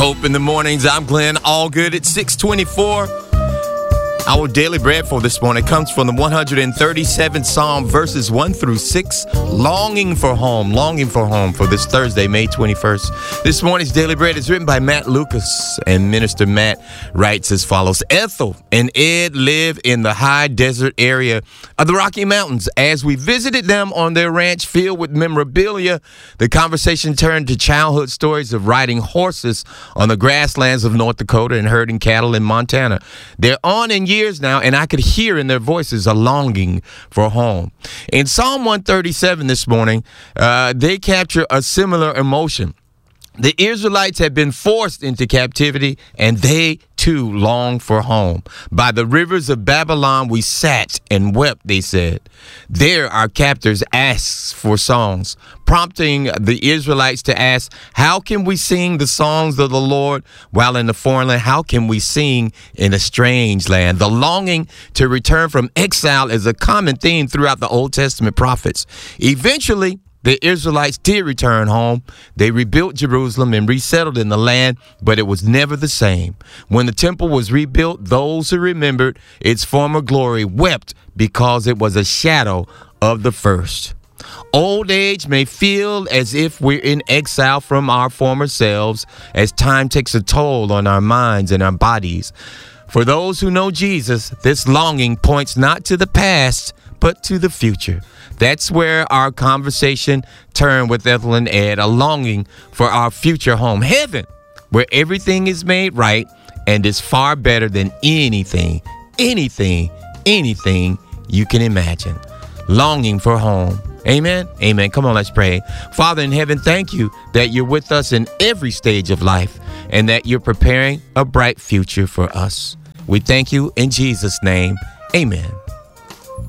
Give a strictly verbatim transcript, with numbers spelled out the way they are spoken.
Hope in the mornings. I'm Glenn. All good at six twenty-four. Our daily bread for this morning comes from the one hundred thirty-seventh Psalm, verses one through six. Longing for home, longing for home for this Thursday, May twenty-first. This morning's daily bread is written by Matt Lucas, and Minister Matt writes as follows. Ethel and Ed live in the high desert area of the Rocky Mountains. As we visited them on their ranch filled with memorabilia, the conversation turned to childhood stories of riding horses on the grasslands of North Dakota and herding cattle in Montana. They're on in years now, and I could hear in their voices a longing for home. In Psalm one thirty-seven this morning, uh, they capture a similar emotion. The Israelites had been forced into captivity, and they too long for home. By the rivers of Babylon we sat and wept, they said. There our captors asked for songs, prompting the Israelites to ask, how can we sing the songs of the Lord while in the foreign land? How can we sing in a strange land? The longing to return from exile is a common theme throughout the Old Testament prophets. Eventually, the Israelites did return home. They rebuilt Jerusalem and resettled in the land, but it was never the same. When the temple was rebuilt, those who remembered its former glory wept because it was a shadow of the first. Old age may feel as if we're in exile from our former selves as time takes a toll on our minds and our bodies. For those who know Jesus, this longing points not to the past, but to the future. That's where our conversation turned with Ethel and Ed, a longing for our future home, heaven, where everything is made right and is far better than anything, anything, anything you can imagine. Longing for home. Amen. Amen. Come on, let's pray. Father in heaven, thank you that you're with us in every stage of life and that you're preparing a bright future for us. We thank you in Jesus' name. Amen.